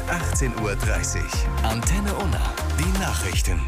18:30 Uhr. Antenne Unna. Die Nachrichten.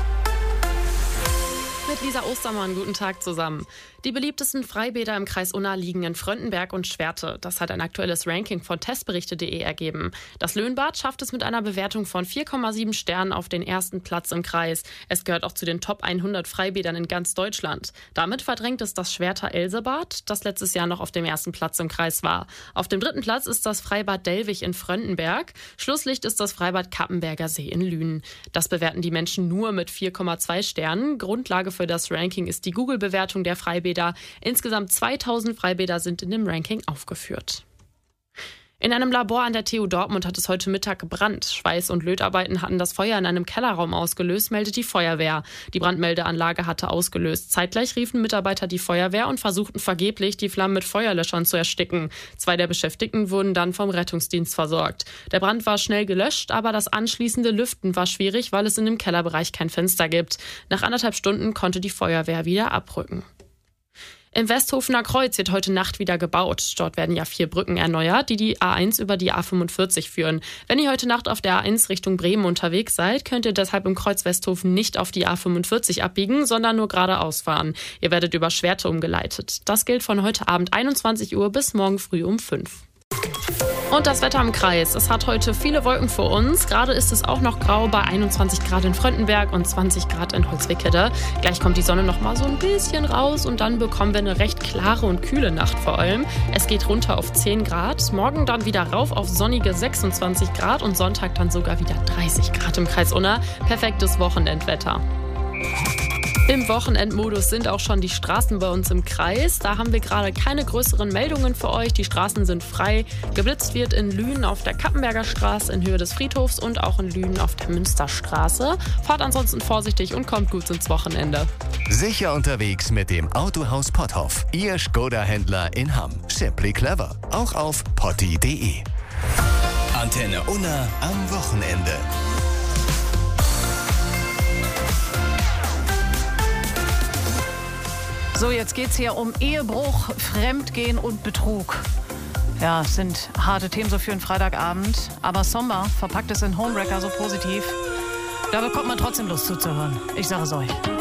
Mit Lisa Ostermann, guten Tag zusammen. Die beliebtesten Freibäder im Kreis Unna liegen in Fröndenberg und Schwerte. Das hat ein aktuelles Ranking von testberichte.de ergeben. Das Löhnbad schafft es mit einer Bewertung von 4,7 Sternen auf den ersten Platz im Kreis. Es gehört auch zu den Top 100 Freibädern in ganz Deutschland. Damit verdrängt es das Schwerter Elsebad, das letztes Jahr noch auf dem ersten Platz im Kreis war. Auf dem dritten Platz ist das Freibad Dellwig in Fröndenberg. Schlusslicht ist das Freibad Kappenberger See in Lünen. Das bewerten die Menschen nur mit 4,2 Sternen. Grundlage für das Ranking ist die Google-Bewertung der Freibäder. Insgesamt 2000 Freibäder sind in dem Ranking aufgeführt. In einem Labor an der TU Dortmund hat es heute Mittag gebrannt. Schweiß- und Lötarbeiten hatten das Feuer in einem Kellerraum ausgelöst, meldet die Feuerwehr. Die Brandmeldeanlage hatte ausgelöst. Zeitgleich riefen Mitarbeiter die Feuerwehr und versuchten vergeblich, die Flammen mit Feuerlöschern zu ersticken. 2 der Beschäftigten wurden dann vom Rettungsdienst versorgt. Der Brand war schnell gelöscht, aber das anschließende Lüften war schwierig, weil es in dem Kellerbereich kein Fenster gibt. Nach 1,5 Stunden konnte die Feuerwehr wieder abrücken. Im Westhofener Kreuz wird heute Nacht wieder gebaut. Dort werden ja 4 Brücken erneuert, die die A1 über die A45 führen. Wenn ihr heute Nacht auf der A1 Richtung Bremen unterwegs seid, könnt ihr deshalb im Kreuz Westhofen nicht auf die A45 abbiegen, sondern nur geradeaus fahren. Ihr werdet über Schwerte umgeleitet. Das gilt von heute Abend 21 Uhr bis morgen früh um 5. Und das Wetter im Kreis. Es hat heute viele Wolken vor uns. Gerade ist es auch noch grau bei 21 Grad in Fröndenberg und 20 Grad in Holzwickede. Gleich kommt die Sonne noch mal so ein bisschen raus und dann bekommen wir eine recht klare und kühle Nacht vor allem. Es geht runter auf 10 Grad. Morgen dann wieder rauf auf sonnige 26 Grad und Sonntag dann sogar wieder 30 Grad im Kreis Unna. Perfektes Wochenendwetter. Im Wochenendmodus sind auch schon die Straßen bei uns im Kreis. Da haben wir gerade keine größeren Meldungen für euch. Die Straßen sind frei. Geblitzt wird in Lünen auf der Kappenberger Straße in Höhe des Friedhofs und auch in Lünen auf der Münsterstraße. Fahrt ansonsten vorsichtig und kommt gut ins Wochenende. Sicher unterwegs mit dem Autohaus Potthoff. Ihr Skoda-Händler in Hamm. Simply clever. Auch auf potti.de. Antenne Unna am Wochenende. So, jetzt geht's hier um Ehebruch, Fremdgehen und Betrug. Ja, es sind harte Themen so für einen Freitagabend. Aber Sommer verpackt es in Homewrecker so positiv. Da bekommt man trotzdem Lust zuzuhören. Ich sage es euch.